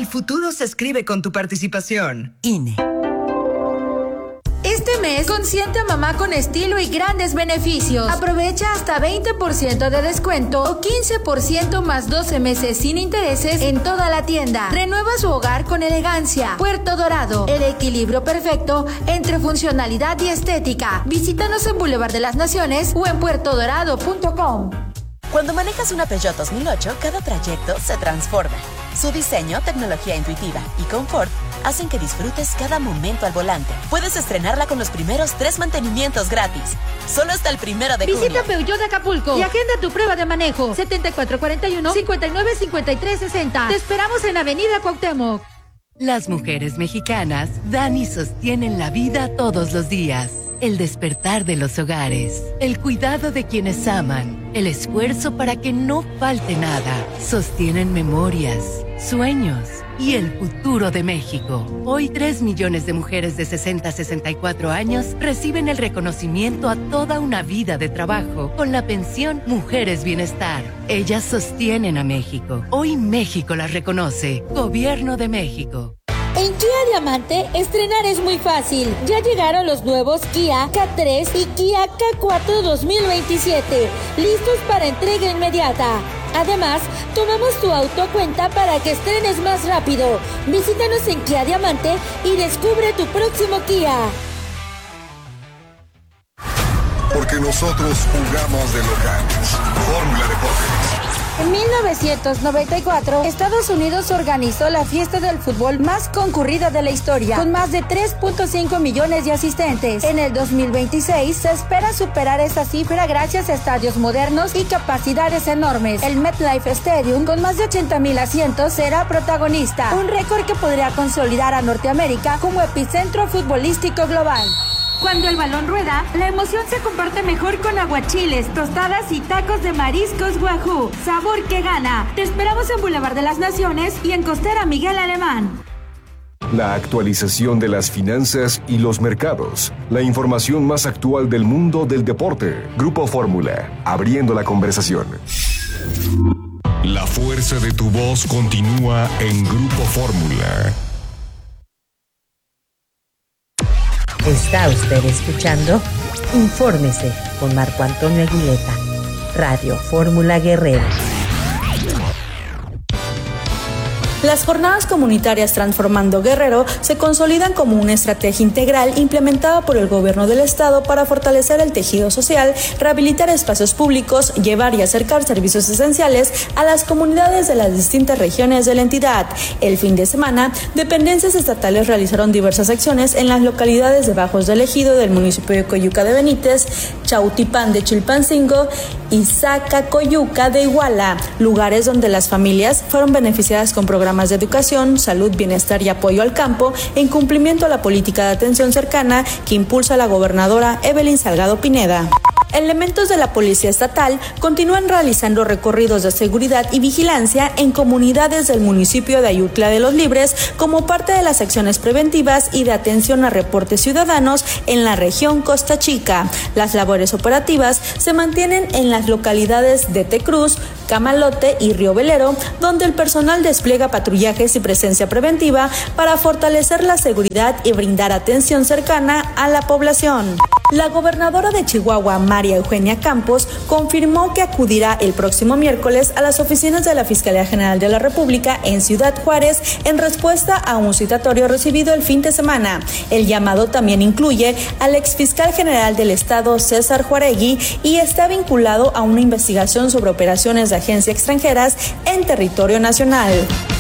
El futuro se escribe con tu participación. INE. Este mes, consiente a mamá con estilo y grandes beneficios. Aprovecha hasta 20% de descuento o 15% más 12 meses sin intereses en toda la tienda. Renueva su hogar con elegancia. Puerto Dorado, el equilibrio perfecto entre funcionalidad y estética. Visítanos en Boulevard de las Naciones o en puertodorado.com. Cuando manejas una Peugeot 2008, cada trayecto se transforma. Su diseño, tecnología intuitiva y confort hacen que disfrutes cada momento al volante. Puedes estrenarla con los primeros 3 mantenimientos gratis. Solo hasta el 1 de junio. Visita Peugeot de Acapulco y agenda tu prueba de manejo. 7441-595360. Te esperamos en Avenida Cuauhtémoc. Las mujeres mexicanas dan y sostienen la vida todos los días. El despertar de los hogares, el cuidado de quienes aman, el esfuerzo para que no falte nada. Sostienen memorias, sueños y el futuro de México. Hoy 3 millones de mujeres de 60 a 64 años reciben el reconocimiento a toda una vida de trabajo con la pensión Mujeres Bienestar. Ellas sostienen a México. Hoy México las reconoce. Gobierno de México. En Kia Diamante, estrenar es muy fácil. Ya llegaron los nuevos Kia K3 y Kia K4 2027, listos para entrega inmediata. Además, tomamos tu auto a cuenta para que estrenes más rápido. Visítanos en Kia Diamante y descubre tu próximo Kia. Porque nosotros jugamos de locales. Fórmula Deportes. En 1994, Estados Unidos organizó la fiesta del fútbol más concurrida de la historia, con más de 3.5 millones de asistentes. En el 2026 se espera superar esa cifra gracias a estadios modernos y capacidades enormes. El MetLife Stadium, con más de 80,000 asientos, será protagonista, un récord que podría consolidar a Norteamérica como epicentro futbolístico global. Cuando el balón rueda, la emoción se comparte mejor con aguachiles, tostadas y tacos de mariscos Wahoo. Sabor que gana. Te esperamos en Boulevard de las Naciones y en Costera Miguel Alemán. La actualización de las finanzas y los mercados. La información más actual del mundo del deporte. Grupo Fórmula, abriendo la conversación. La fuerza de tu voz continúa en Grupo Fórmula. Está usted escuchando Infórmese con Marco Antonio Aguileta, Radio Fórmula Guerrero. Las jornadas comunitarias Transformando Guerrero se consolidan como una estrategia integral implementada por el gobierno del estado para fortalecer el tejido social, rehabilitar espacios públicos, llevar y acercar servicios esenciales a las comunidades de las distintas regiones de la entidad. El fin de semana, dependencias estatales realizaron diversas acciones en las localidades de Bajos del Ejido del municipio de Coyuca de Benítez, Chautipán de Chilpancingo y Zacacoyuca de Iguala, lugares donde las familias fueron beneficiadas con programas de educación, salud, bienestar y apoyo al campo en cumplimiento a la política de atención cercana que impulsa la gobernadora Evelyn Salgado Pineda. Elementos de la Policía Estatal continúan realizando recorridos de seguridad y vigilancia en comunidades del municipio de Ayutla de los Libres como parte de las acciones preventivas y de atención a reportes ciudadanos en la región Costa Chica. Las labores operativas se mantienen en las localidades de Tecruz, Camalote y Río Velero, donde el personal despliega patrullajes y presencia preventiva para fortalecer la seguridad y brindar atención cercana a la población. La gobernadora de Chihuahua, María Eugenia Campos, confirmó que acudirá el próximo miércoles a las oficinas de la Fiscalía General de la República en Ciudad Juárez en respuesta a un citatorio recibido el fin de semana. El llamado también incluye al exfiscal general del Estado, César Juaregui, y está vinculado a una investigación sobre operaciones de agencias extranjeras en territorio nacional.